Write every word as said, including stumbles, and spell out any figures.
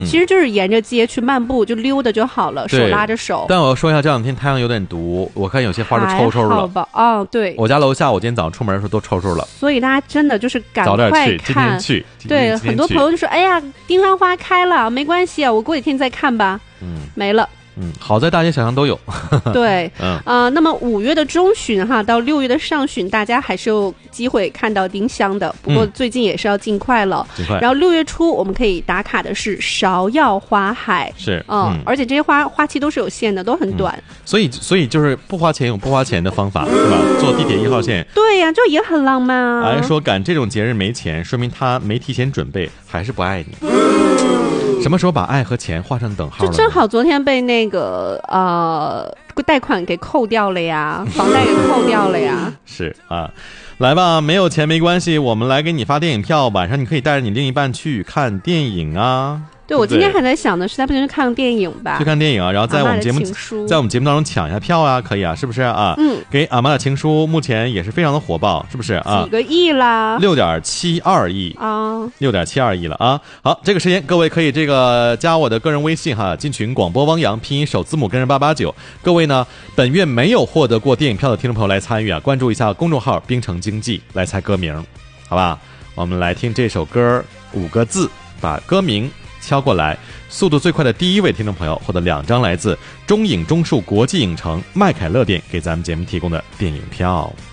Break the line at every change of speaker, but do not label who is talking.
其实就是沿着街去漫步，就溜达就好了，手拉着手。
但我要说一下，这两天太阳有点毒，我看有些花都抽抽了。
好吧，哦，对，
我家楼下我今天早上出门的时候都抽抽了。
所以大家真的就是赶快看，
早点去，今天去。
对，很多朋友就说：“哎呀，丁香花开了，没关系啊，我过几天再看吧。”嗯，没了。
嗯，好在大街小巷都有。
对，嗯啊、呃，那么五月的中旬哈到六月的上旬，大家还是有机会看到丁香的，不过最近也是要尽快了。
尽快。
然后六月初我们可以打卡的是芍药花海，
是，
嗯，嗯而且这些花花期都是有限的，都很短。
嗯、所以，所以就是不花钱有不花钱的方法，是吧？坐地铁一号线。
对呀、啊，这也很浪漫啊。
哎，说赶这种节日没钱，说明他没提前准备，还是不爱你。什么时候把爱和钱画上等号了？
就正好昨天被那个呃贷款给扣掉了呀，房贷给扣掉了呀。
是啊，来吧，没有钱没关系，我们来给你发电影票，晚上你可以带着你另一半去看电影啊。
对，我今天还在想呢，实在不行就看电影吧。
去看电影啊，然后在我们节目在我们节目当中抢一下票啊，可以啊，是不是啊？嗯，给阿妈的情书目前也是非常的火爆，是不是啊？
几个亿啦，
六点七二亿
啊，
六点七二亿了啊！好，这个时间各位可以这个加我的个人微信哈，进群广播汪洋拼音首字母跟着八八九。各位呢，本月没有获得过电影票的听众朋友来参与啊，关注一下公众号冰城经济来猜歌名，好吧？我们来听这首歌五个字，把歌名敲过来，速度最快的第一位听众朋友获得两张来自中影中数国际影城麦凯乐店给咱们节目提供的电影票。